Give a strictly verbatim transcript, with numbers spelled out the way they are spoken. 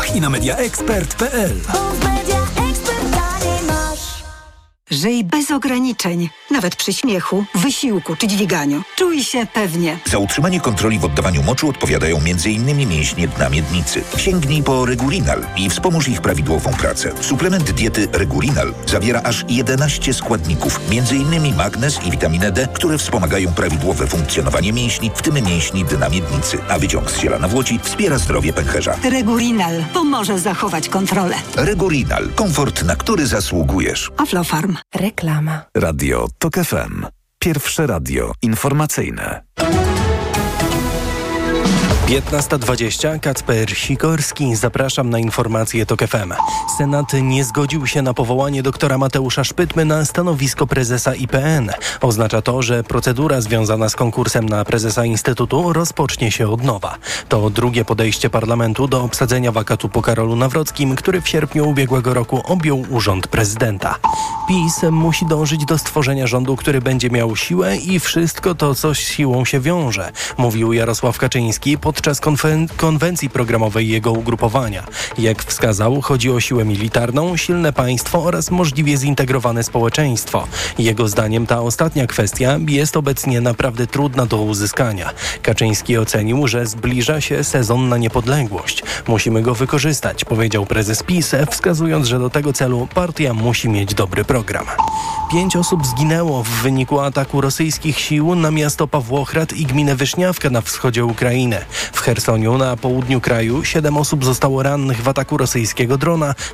i na mediaexpert kropka p l. Żyj bez ograniczeń, nawet przy śmiechu, wysiłku czy dźwiganiu. Czuj się pewnie. Za utrzymanie kontroli w oddawaniu moczu odpowiadają m in mięśnie dna miednicy. Sięgnij po Regulinal i wspomóż ich prawidłową pracę. Suplement diety Regulinal zawiera aż jedenaście składników, między innymi magnez i witaminę D, które wspomagają prawidłowe funkcjonowanie mięśni, w tym mięśni dna miednicy. A wyciąg z ziela nawłoci wspiera zdrowie pęcherza. Regulinal pomoże zachować kontrolę. Regulinal. Komfort, na który zasługujesz. Aflofarm. Reklama. Radio TOK F M. Pierwsze radio informacyjne. piętnasta dwadzieścia. Kacper Sikorski. Zapraszam na informacje TOK F M. Senat nie zgodził się na powołanie doktora Mateusza Szpytmy na stanowisko prezesa I P N. Oznacza to, że procedura związana z konkursem na prezesa Instytutu rozpocznie się od nowa. To drugie podejście parlamentu do obsadzenia wakatu po Karolu Nawrockim, który w sierpniu ubiegłego roku objął urząd prezydenta. PiS musi dążyć do stworzenia rządu, który będzie miał siłę i wszystko to, co z siłą się wiąże, mówił Jarosław Kaczyński podczas konwen- konwencji programowej jego ugrupowania. Jak wskazał, chodzi o siłę militarną, silne państwo oraz możliwie zintegrowane społeczeństwo. Jego zdaniem ta ostatnia kwestia jest obecnie naprawdę trudna do uzyskania. Kaczyński ocenił, że zbliża się sezon na niepodległość. Musimy go wykorzystać, powiedział prezes PiS, wskazując, że do tego celu partia musi mieć dobry program. Pięć osób zginęło w wyniku ataku rosyjskich sił na miasto Pawłochrad i gminę Wyszniawka na wschodzie Ukrainy. W Chersoniu na południu kraju siedem osób zostało rannych w ataku rosyjskiego drona,